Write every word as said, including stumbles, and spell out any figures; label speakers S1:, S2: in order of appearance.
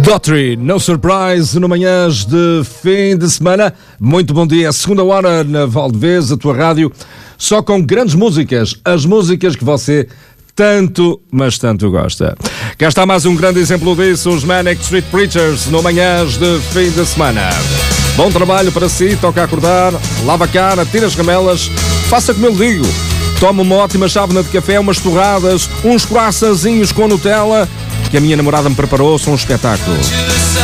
S1: Daughtry, No Surprise, no manhãs de fim de semana. Muito bom dia, segunda hora na Valdevez, a tua rádio, só com grandes músicas, as músicas que você tanto, mas tanto gosta. Cá está mais um grande exemplo disso, os Manic Street Preachers, no manhãs de fim de semana. Bom trabalho para si, toca a acordar, lava a cara, tira as ramelas, faça como eu digo. Toma uma ótima chávena de café, umas torradas, uns croissantinhos com Nutella, que a minha namorada me preparou, são um espetáculo.